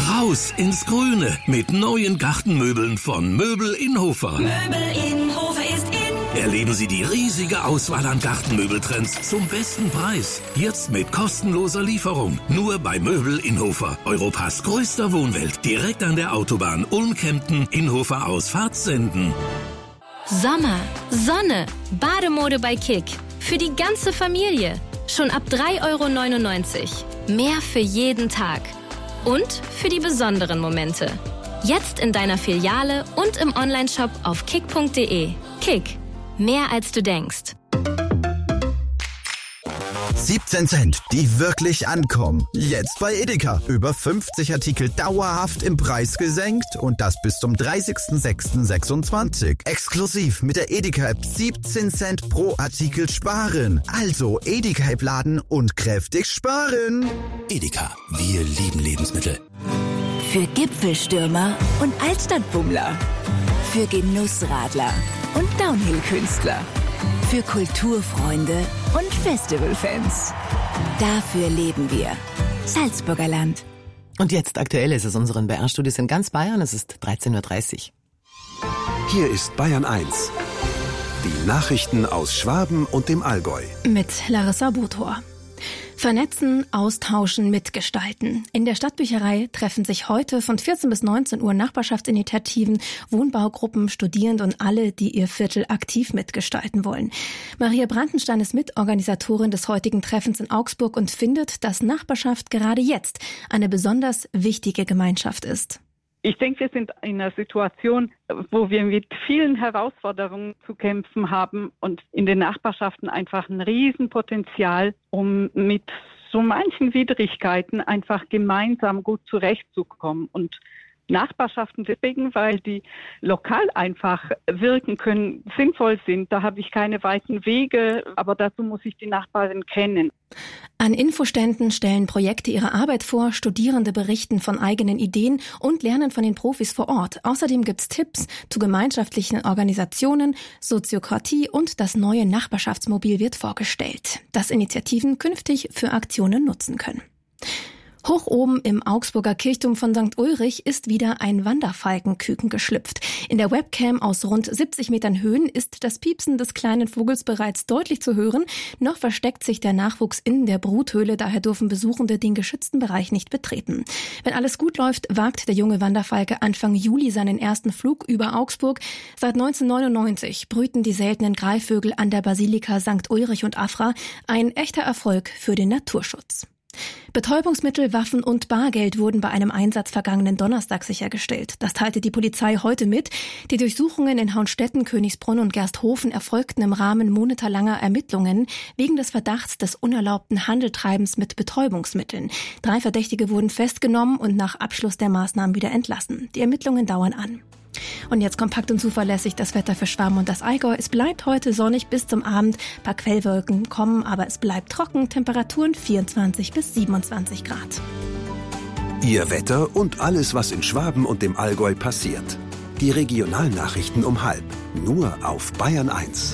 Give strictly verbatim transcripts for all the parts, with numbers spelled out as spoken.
Raus ins Grüne mit neuen Gartenmöbeln von Möbel Inhofer. Möbel Inhofer ist in. Erleben Sie die riesige Auswahl an Gartenmöbeltrends zum besten Preis. Jetzt mit kostenloser Lieferung. Nur bei Möbel Inhofer. Europas größter Wohnwelt. Direkt an der Autobahn Ulm-Kempten, Inhofer Ausfahrt Senden. Sommer, Sonne, Bademode bei Kick. Für die ganze Familie. Schon ab drei Euro neunundneunzig. Mehr für jeden Tag. Und für die besonderen Momente. Jetzt in deiner Filiale und im Onlineshop auf kick punkt de. Kick. Mehr als du denkst. siebzehn Cent, die wirklich ankommen. Jetzt bei Edeka. Über fünfzig Artikel dauerhaft im Preis gesenkt und das bis zum dreißigsten sechsten sechsundzwanzig. Exklusiv mit der Edeka-App siebzehn Cent pro Artikel sparen. Also Edeka-App laden und kräftig sparen. Edeka, wir lieben Lebensmittel. Für Gipfelstürmer und Altstadtbummler. Für Genussradler und Downhill-Künstler. Für Kulturfreunde und Festivalfans. Dafür leben wir. Salzburger Land. Und jetzt aktuell ist es unseren B R-Studios in ganz Bayern. Es ist dreizehn Uhr dreißig. Hier ist Bayern eins. Die Nachrichten aus Schwaben und dem Allgäu. Mit Larissa Butor. Vernetzen, austauschen, mitgestalten. In der Stadtbücherei treffen sich heute von vierzehn bis neunzehn Uhr Nachbarschaftsinitiativen, Wohnbaugruppen, Studierende und alle, die ihr Viertel aktiv mitgestalten wollen. Maria Brandenstein ist Mitorganisatorin des heutigen Treffens in Augsburg und findet, dass Nachbarschaft gerade jetzt eine besonders wichtige Gemeinschaft ist. Ich denke, wir sind in einer Situation, wo wir mit vielen Herausforderungen zu kämpfen haben und in den Nachbarschaften einfach ein Riesenpotenzial, um mit so manchen Widrigkeiten einfach gemeinsam gut zurechtzukommen. Und Nachbarschaften deswegen, weil die lokal einfach wirken können, sinnvoll sind. Da habe ich keine weiten Wege, aber dazu muss ich die Nachbarin kennen. An Infoständen stellen Projekte ihre Arbeit vor, Studierende berichten von eigenen Ideen und lernen von den Profis vor Ort. Außerdem gibt's Tipps zu gemeinschaftlichen Organisationen, Soziokratie und das neue Nachbarschaftsmobil wird vorgestellt, das Initiativen künftig für Aktionen nutzen können. Hoch oben im Augsburger Kirchturm von Sankt Ulrich ist wieder ein Wanderfalkenküken geschlüpft. In der Webcam aus rund siebzig Metern Höhen ist das Piepsen des kleinen Vogels bereits deutlich zu hören. Noch versteckt sich der Nachwuchs in der Bruthöhle, daher dürfen Besuchende den geschützten Bereich nicht betreten. Wenn alles gut läuft, wagt der junge Wanderfalke Anfang Juli seinen ersten Flug über Augsburg. Seit neunzehnhundertneunundneunzig brüten die seltenen Greifvögel an der Basilika Sankt Ulrich und Afra. Ein echter Erfolg für den Naturschutz. Betäubungsmittel, Waffen und Bargeld wurden bei einem Einsatz vergangenen Donnerstag sichergestellt. Das teilte die Polizei heute mit. Die Durchsuchungen in Hauenstetten, Königsbrunn und Gersthofen erfolgten im Rahmen monatelanger Ermittlungen wegen des Verdachts des unerlaubten Handeltreibens mit Betäubungsmitteln. Drei Verdächtige wurden festgenommen und nach Abschluss der Maßnahmen wieder entlassen. Die Ermittlungen dauern an. Und jetzt kompakt und zuverlässig das Wetter für Schwaben und das Allgäu. Es bleibt heute sonnig bis zum Abend. Ein paar Quellwolken kommen, aber es bleibt trocken. Temperaturen vierundzwanzig bis siebenundzwanzig Grad. Ihr Wetter und alles, was in Schwaben und dem Allgäu passiert. Die Regionalnachrichten um halb. Nur auf Bayern eins.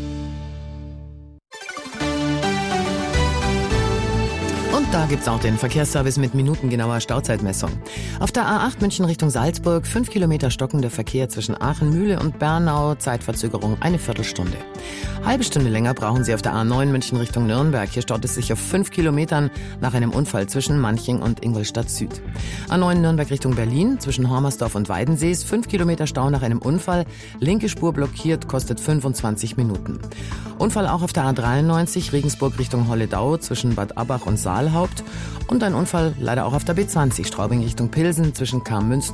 Und da gibt's auch den Verkehrsservice mit minutengenauer Stauzeitmessung. Auf der A acht München Richtung Salzburg, fünf Kilometer stockender Verkehr zwischen Aachen, Mühle und Bernau, Zeitverzögerung eine Viertelstunde. Halbe Stunde länger brauchen Sie auf der A neun München Richtung Nürnberg. Hier staut es sich auf fünf Kilometern nach einem Unfall zwischen Manching und Ingolstadt Süd. A neun Nürnberg Richtung Berlin, zwischen Hormersdorf und Weidensees, fünf Kilometer Stau nach einem Unfall. Linke Spur blockiert, kostet fünfundzwanzig Minuten. Unfall auch auf der A dreiundneunzig Regensburg Richtung Holledau, zwischen Bad Abbach und Saalhaupt. Und ein Unfall leider auch auf der B zwanzig Straubing Richtung Pilsen, zwischen Karmünster